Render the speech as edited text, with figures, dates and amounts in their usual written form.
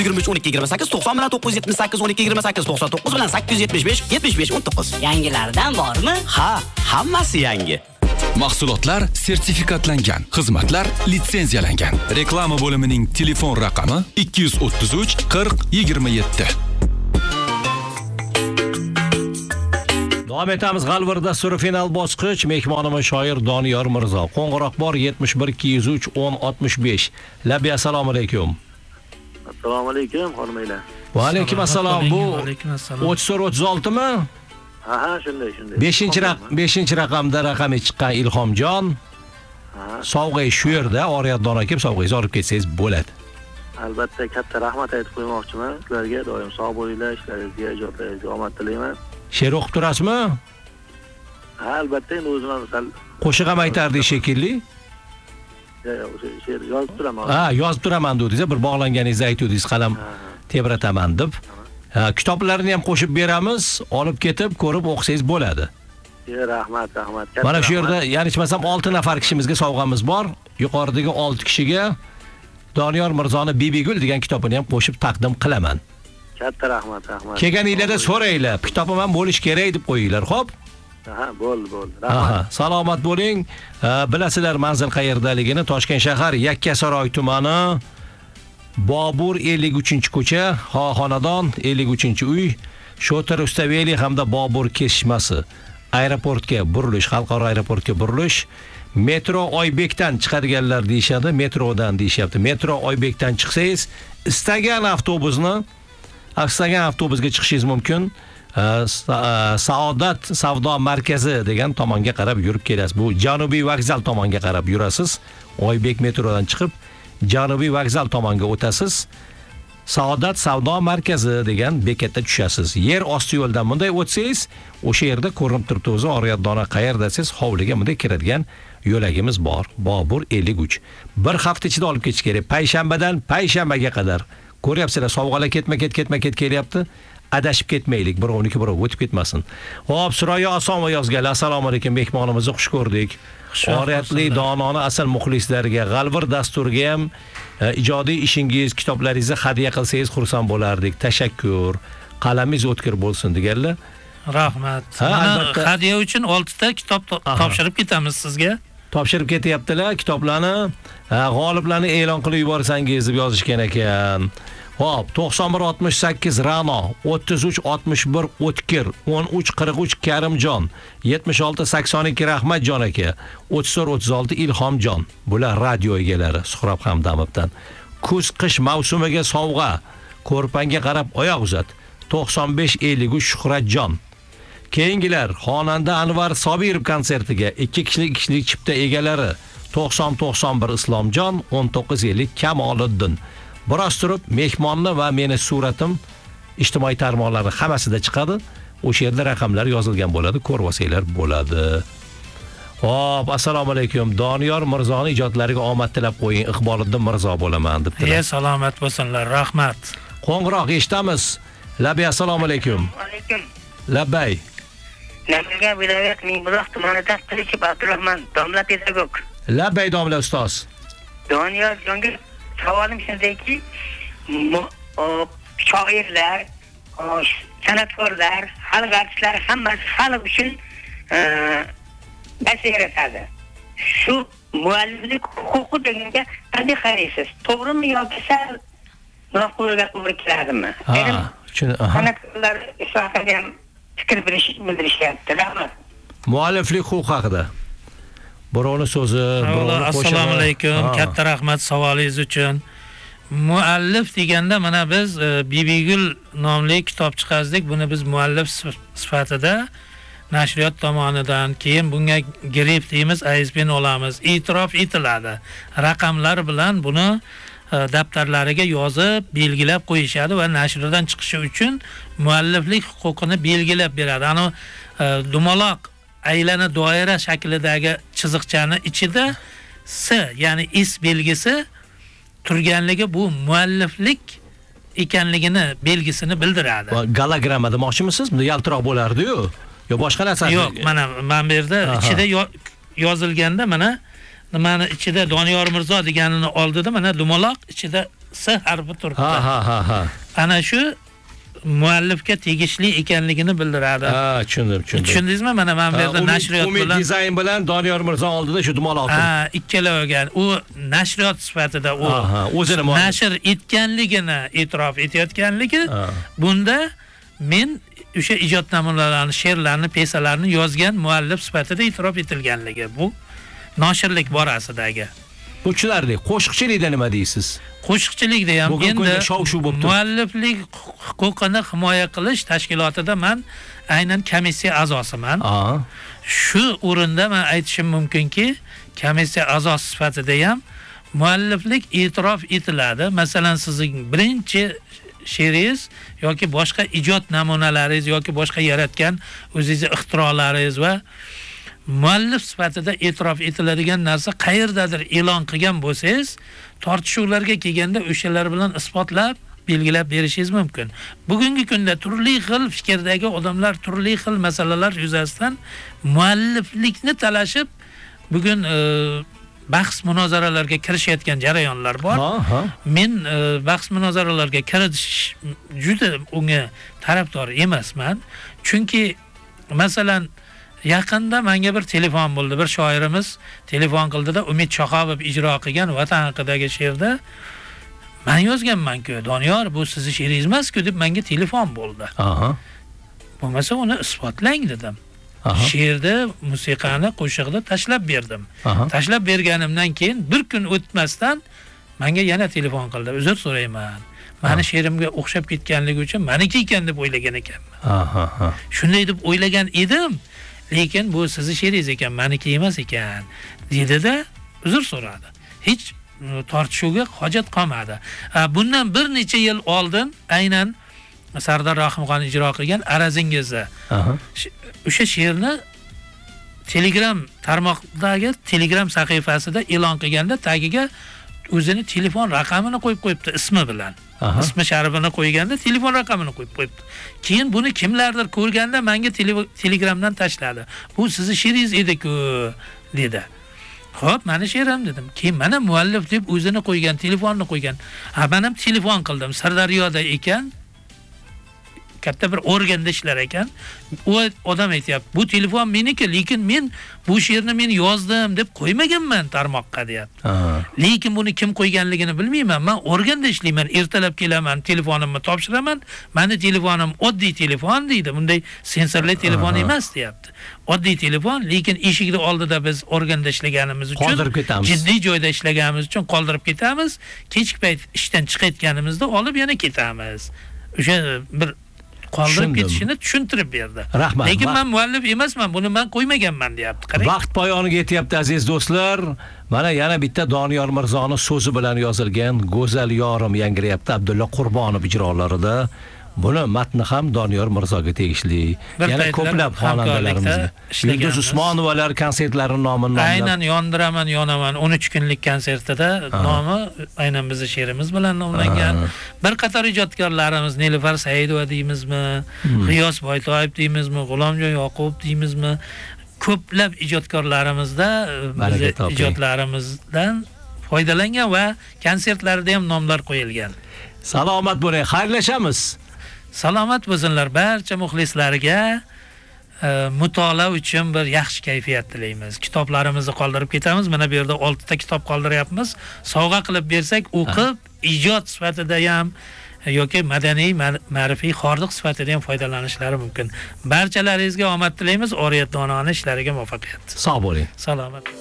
23 12 28 90 bilan 978 12 28 99 bilan 875 75 19. Yangilardan bormi? Ha, hammasi yangi. Mahsulotlar sertifikatlangan, xizmatlar litsenziyalangan. Reklama bo'limining telefon raqami 233 40 27. Davom etamiz. G'alvir dasturi final bosqich. Mehmonimiz shoir Doniyor Mirzo. Qo'ng'iroq bor 71 203 10 65. Labi assalomu alaykum. Assalomu alaykum, xonimlar. Va alaykum assalom. Bu 34-36 mi? Ha, shunday. 5-chi raqamda raqami chiqqan Ilhomjon. Sovg'ay shu yerda Oriyatdan aka sovg'angizni olib ketsangiz bo'ladi. Albatta katta rahmat aytib qo'ymoqchiman. Sizlarga doim sog' bo'linglar, ishlaringizga, ijodlaringizga omad tilayman. She'r o'qib turasizmi? Ha, albatta endi o'zim ham sal qo'shiq ham aytardingiz shekilli. She'r yozib turaman. Ha, yozib turaman dedingiz, bir bog'langaningizni aytdingiz, qalam tebrataman deb. Kitoblarni ham qo'shib beramiz, olib ketib ko'rib o'qisangiz bo'ladi. Rahmat. Mana shu yerda, ya'ni ichmasam 6 nafar kishimizga sovg'amiz bor. Yuqoridagi 6 kishiga Doniyor Mirzoni Bibigul degan kitobini ham qo'shib taqdim qilaman. Katta rahmat. Kelganinglarda so'ranglar, kitobim ham bo'lish kerak deb qo'yinglar, xo'p? Ha, bo'ldi. Rahmat. Salomat bo'ling. Bilasizlar manzil qayerdaligini? Toshkent shahar Yakkasaroy tumani Bobur 53-ko'cha, xonadon 53-uy, Shotir Ustaveli hamda Bobur kesishmasi. Aeroportga burilish, xalqaro aeroportga burilish. Metro Oybekdan chiqadiganlar deyshadi, metrodan deyapti. Metro Oybekdan chiqsangiz, istagan avtobusga chiqishingiz mumkin. Saodat savdo markazi degan tomonga qarab yurib kelasiz. Bu Janubiy vokzal tomonga qarab yurasiz. Oybek metrodan chiqib Janubiy vokzal tomonga o'tasiz. Saodat savdo markazi degan bekatda tushasiz. Yer osti yo'ldan bunday o'tsangiz, o'sha yerda ko'rinib turibdi o'zi Oriyatdona qayerda siz hovliga bunday kiradigan yo'lagimiz bor. Bobur 53. Bir hafta ichida olib ketish kerak. Payshanbadan payshanbaga qadar. Ko'ryapsizlar, sovg'alar ketma-ket kelyapti. Adashib ketmaylik, birovniki birov o'tib ketmasin. Xo'p, Suroya Osonova yozgan. Assalomu alaykum, mehmonimizni xush ko'rdik. Oriyatli dononi asl muxlislarga, G'alvir dasturiga ham ijodiy ishingiz, kitoblaringizni hadya qilsangiz xursand bo'lardik. Tashakkur. Qalamingiz o'tkir bo'lsin deganlar. Rahmat. Mana hadya uchun 6 ta kitob topshirib ketamiz sizga. Topshirib ketyaptilar kitoblarni. G'oliblarni e'lon qilib yuborsangiz deb yozishgan ekan. Hop, 9168 Rano, 3361 O'tkir, 1343 Karimjon, 7682 Rahmatjon aka, 3436 Ilhomjon. Bular radio egalari Suhrob Hamdamovdan. Kuz-qish mavsumiga sovg'a. Ko'rpanga qarab oyoq uzat. 9553 Shuhratjon. Keyingilar xonanda Anvar Sobirov konsertiga 2 kishilik chipta egalari 9091 Islomjon, 1950 Kamoliddin. Biroz turib mehmonni va meni suratim ijtimoiy tarmoqlarda hammasida chiqadi. O'sha yerda raqamlar yozilgan bo'ladi, ko'rib olsanglar bo'ladi. Hop, assalomu alaykum. Doniyor Mirzoni ijodlariga omad tilab qo'ying. Iqboliddin Mirzo bo'laman debdilar. Salomat bo'lsinlar. Rahmat. Qo'ng'iroq eshitamiz. Labi assalomu alaykum. Alaykum. Labbay. Namangan viloyat Mingbuloq tumanidan Qilichib Abdurahmon, domla pedagog. Labbay domla ustoz. Doniyor jonga savolim shundayki, shoirlar, san'atkorlar, xalq artistlari hammasi xalq uchun bas yaratadi. Shu mualliflik huquqi deganga qanday qaraysiz? To'g'rimi yoki sal noqulga to'g'ri keladimi? San'atkorlar sohada ham fikr bildirishyapti. Rahmat. Mualliflik huquqi haqida. Birovni so'zi, birovni qo'shig'i. Assalomu alaykum. Katta rahmat savolingiz uchun. Muallif deganda mana biz Bibigul nomli kitob chiqardik. Buni biz muallif sifatida nashriyot tomonidan, keyin bunga grip deymiz, ISBN olamiz. E'tirof etiladi. Raqamlar bilan buni daftarlariga yozib, belgilab qo'yishadi va nashrdan chiqishi uchun mualliflik huquqini belgilab beradi. Ana dumaloq aylana doira shaklidagi chiziqchani ichida S, ya'ni is belgisi turganligi bu mualliflik ekanligini belgisini bildiradi. Gologramma demoqchimisiz? Bunda yaltiroq bo'lardi-yu. Yo boshqa narsa? Yo'q, mana bu yerda ichida yozilganda mana nimani ichida Doniyor Mirzo deganini oldida mana dumaloq ichida harfi turibdi. Ha. Ana shu muallifga tegishli ekanligini bildiradi. Tushundim. Tushundingizmi? Mana men bu yerda nashriyot Umid bilan dizayn bilan Doniyor Mirzo oldida shu dumaloq turibdi. ikkala olgan. U nashriyot sifatida u o'zini nashr etganligini e'tirof etayotganligi. Bunda men o'sha ijod namunalarini, she'rlarni, pesalarni yozgan muallif sifatida e'tirof etilganligi. Bu noshirlik borasidagi. Bu tushunarli. Qo'shiqchilikda nima deysiz? Qo'shiqchilikda ham endi shov-shuv bo'lib turibdi. Mualliflik huquqini himoya qilish tashkilotida men aynan komissiya a'zosiman. Shu o'rinda men aytishim mumkinki, komissiya a'zosi sifatida ham mualliflik e'tirof etiladi. Masalan, sizning birinchi she'ringiz yoki boshqa ijod namunalaringiz yoki boshqa yaratgan o'zingizning ixtirolaringiz va muallif sifatida e'tirof etiladigan narsa qayerdadir e'lon qilgan bo'lsangiz, tortishuvlarga kelganda o'shalar bilan isbotlab, belgilab berishingiz mumkin. Bugungi kunda turli xil fikrdagi odamlar turli xil masalalar yuzasidan mualliflikni talashib, bugun bahs munozaralarga kirishayotgan jarayonlar bor. Men bahs munozaralarga kirish juda unga tarafdor emasman. Chunki masalan yaqinda menga bir telefon bo'ldi. Bir shoirimiz telefon qildida Umid Shoqobov ijro qilgan Vatan haqidagi she'rda men yozganman-ku, Doniyor, bu sizning she'ringiz emas-ku deb menga telefon bo'ldi. Bo'lmasa uni isbotlang dedim. She'rda musiqani qo'shiqda tashlab berdim. Tashlab berganimdan keyin bir kun o'tmasdan menga yana telefon qildi. Uzr so'rayman. Meni she'rimga o'xshab ketganligi uchun meniki ekan deb o'ylagan ekanman. Shunday deb o'ylagan edim. Lekin bu sizning she'ringiz ekan, meniki emas ekan, dedi-da, uzr so'radi. Hech tortishuvga hojat qolmadi. Bundan bir necha yil oldin aynan Sardor Rahimxon ijro qilgan Arazingizda o'sha she'rni Telegram tarmoqdagi Telegram sahifasida e'lon qilganda tagiga o'zini telefon raqamini qo'yib qo'yibdi ismi bilan. Ismi sharifini qo'yganda telefon raqamini qo'yib qo'yibdi. Keyin buni kimlardir ko'rganda menga Telegramdan tashladi. Bu sizning she'ringiz edi-ku, dedi. Xo'p, meni she'rim dedim. Keyin mana muallif deb o'zini qo'ygan, telefonni qo'ygan. Men ham telefon qildim. Sirdaryoda ekan, katta bir organda ishlar ekan. U odam aytayapti, bu telefon meniki, lekin men bu she'rni men yozdim deb qo'ymaganman tarmoqqa, deyapti. Lekin buni kim qo'yganligini bilmayman. Men organda ishlayman, ertalab kelaman, telefonimni topshiraman. Meni telefonim oddiy telefon deydi. Bunday sensorli telefon emas, deyapti. Oddiy telefon, lekin eshikni oldida biz organda ishlaganimiz uchun, qoldirib ketamiz. Jiddiy joyda ishlaganimiz uchun qoldirib ketamiz. Kechki payt ishdan chiqayotganimizda olib yana ketamiz. O'sha bir qoldirib ketishini tushuntirib berdi. Rahmat. Lekin men muallif emasman, buni men qo'ymaganman, deyapti. Qarang. Vaqt poyoniga yetyapti aziz do'stlar. Mana yana bitta Doniyor Mirzoning so'zi bilan yozilgan Go'zal yorim yangrayapti Abdulla Qurbonov ijrolarida. Buni matni ham Doniyor Mirzoga tegishli. Yana ko'plab xonandalarimizga. Yulduz Usmonovalar konsertlarining nomini nomlab. Aynan Yondiraman, yonaman 13 kunlik konsertida nomi aynan bizning she'rimiz bilan nomlangan. Bir qator ijodkorlarimiz Nilufar Saidova deymizmi, G'iyos Boytoyev deymizmi, G'ulomjon Yoqubov deymizmi, ko'plab ijodkorlarimizda bizning ijodlarimizdan foydalangan va konsertlarida ham nomlar qo'yilgan. Salomat bo'ling, xayrlashamiz. Salomat bo'lsinlar barcha muxlislarga. Mutolaa uchun bir yaxshi kayfiyat tilaymiz. Kitoblarimizni qoldirib ketamiz. Mana bu yerda 6 ta kitob qoldiryapmiz. Sovg'a qilib bersak, o'qib, ijod sifatida ham yoki madaniy, ma'rifiy xordiq sifatida ham foydalanishlari mumkin. Barchalaringizga omad tilaymiz. Oriyat Dononing ishlariga muvaffaqiyat. Sog' bo'ling. Salomat.